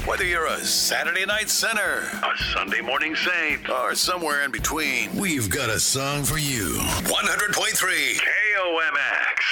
Whether you're a Saturday night sinner, A Sunday morning saint. or somewhere in between, We've got a song for you. 100.3 KOMX.